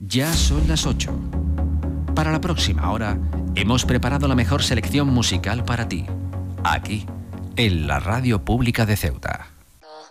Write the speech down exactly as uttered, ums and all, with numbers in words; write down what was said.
Ya son las ocho. Para la próxima hora, hemos preparado la mejor selección musical para ti, aquí, en la Radio Pública de Ceuta.